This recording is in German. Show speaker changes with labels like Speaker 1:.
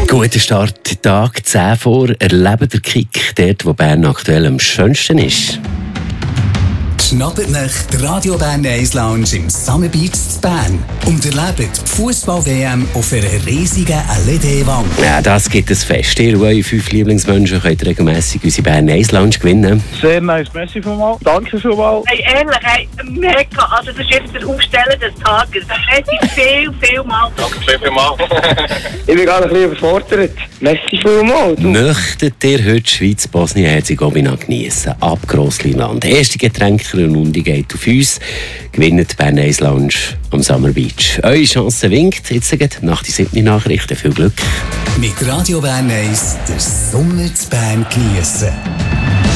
Speaker 1: Guten Start, Tag 10 vor. Erlebt der Kick dort, wo Bern aktuell am schönsten ist.
Speaker 2: Schnappt nach der Radio Bern 1 Lounge im Summer Beach zu Bern und erlebt die Fußball-WM auf einer riesigen LED-Wand.
Speaker 1: Ja, das gibt es fest. Ihr, eure 5 Lieblingsmenschen, könnt regelmässig unsere Bern 1 Lounge gewinnen.
Speaker 3: Sehr nice, merci vielmals. Danke vielmals.
Speaker 4: Hey, ehrlich, hey, mega. Also das ist jetzt der Aufsteller des Tages. Merci viel mal.
Speaker 3: Danke vielmals. Ich bin gar nicht überfordert. Merci vielmals.
Speaker 1: Möchtet ihr heute Schweiz, Bosnien-Herzegowina geniessen? Ab Grossliland. Erste Getränke-Runde geht auf uns. Gewinnt Bern 1 Lounge am Summer Beach. Eure Chance winkt. Jetzt geht nach die 7. Nachrichten. Viel Glück.
Speaker 2: Mit Radio Bern 1 den Sommer zu Bern geniessen.